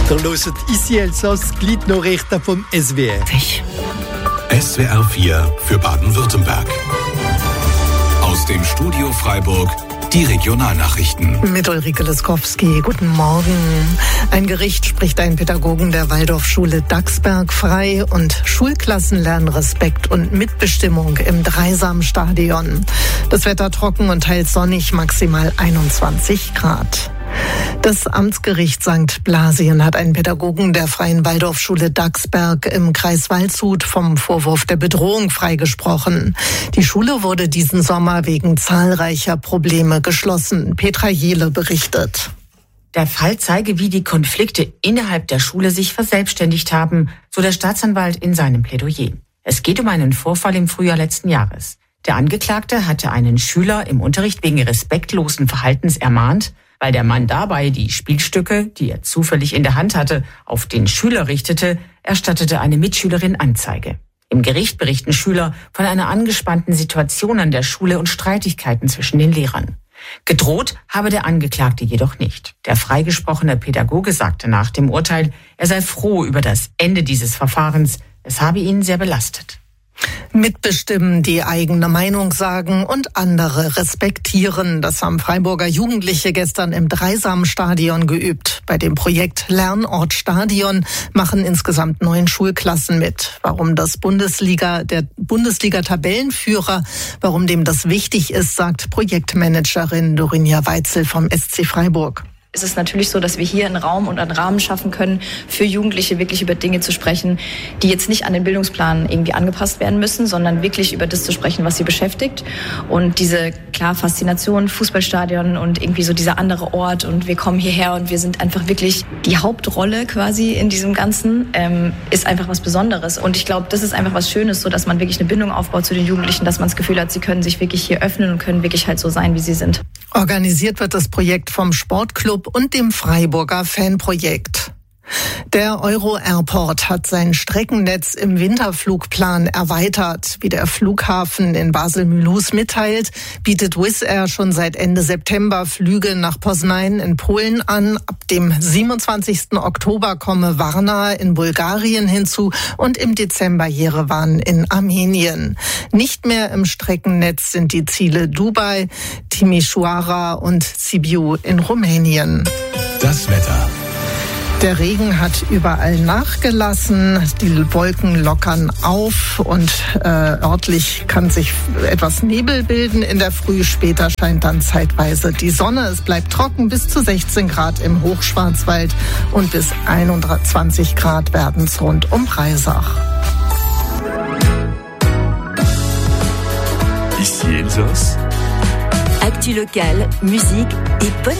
Ihr hört «Ici Elsass», Gliednachrichten vom SWR. SWR 4 für Baden-Württemberg. Aus dem Studio Freiburg die Regionalnachrichten. Mit Ulrike Leskowski. Guten Morgen. Ein Gericht spricht einen Pädagogen der Waldorfschule Daxberg frei und Schulklassen lernen Respekt und Mitbestimmung im Dreisamstadion. Das Wetter trocken und teils sonnig, maximal 21 Grad. Das Amtsgericht St. Blasien hat einen Pädagogen der Freien Waldorfschule Daxberg im Kreis Waldshut vom Vorwurf der Bedrohung freigesprochen. Die Schule wurde diesen Sommer wegen zahlreicher Probleme geschlossen. Petra Jehle berichtet. Der Fall zeige, wie die Konflikte innerhalb der Schule sich verselbstständigt haben, so der Staatsanwalt in seinem Plädoyer. Es geht um einen Vorfall im Frühjahr letzten Jahres. Der Angeklagte hatte einen Schüler im Unterricht wegen respektlosen Verhaltens ermahnt. Weil der Mann dabei die Spielstücke, die er zufällig in der Hand hatte, auf den Schüler richtete, erstattete eine Mitschülerin Anzeige. Im Gericht berichten Schüler von einer angespannten Situation an der Schule und Streitigkeiten zwischen den Lehrern. Gedroht habe der Angeklagte jedoch nicht. Der freigesprochene Pädagoge sagte nach dem Urteil, er sei froh über das Ende dieses Verfahrens. Es habe ihn sehr belastet. Mitbestimmen, die eigene Meinung sagen und andere respektieren. Das haben Freiburger Jugendliche gestern im Dreisamstadion geübt. Bei dem Projekt Lernort Stadion machen insgesamt 9 Schulklassen mit. Warum der Bundesliga-Tabellenführer, warum dem das wichtig ist, sagt Projektmanagerin Dorinia Weitzel vom SC Freiburg. Es ist natürlich so, dass wir hier einen Raum und einen Rahmen schaffen können, für Jugendliche wirklich über Dinge zu sprechen, die jetzt nicht an den Bildungsplan irgendwie angepasst werden müssen, sondern wirklich über das zu sprechen, was sie beschäftigt. Und diese, klar, Faszination, Fußballstadion und irgendwie so dieser andere Ort und wir kommen hierher und wir sind einfach wirklich die Hauptrolle quasi in diesem Ganzen, ist einfach was Besonderes. Und ich glaube, das ist einfach was Schönes, so dass man wirklich eine Bindung aufbaut zu den Jugendlichen, dass man das Gefühl hat, sie können sich wirklich hier öffnen und können wirklich halt so sein, wie sie sind. Organisiert wird das Projekt vom Sportclub und dem Freiburger Fanprojekt. Der Euro-Airport hat sein Streckennetz im Winterflugplan erweitert. Wie der Flughafen in Basel-Mulhouse mitteilt, bietet Wizz Air schon seit Ende September Flüge nach Poznań in Polen an. Ab dem 27. Oktober komme Varna in Bulgarien hinzu und im Dezember Jerewan in Armenien. Nicht mehr im Streckennetz sind die Ziele Dubai, Timișoara und Sibiu in Rumänien. Das Wetter. Der Regen hat überall nachgelassen, die Wolken lockern auf und örtlich kann sich etwas Nebel bilden in der Früh. Später scheint dann zeitweise die Sonne. Es bleibt trocken bis zu 16 Grad im Hochschwarzwald und bis 21 Grad werden es rund um Breisach. Ici Elsass. Actu locale, musique et bonne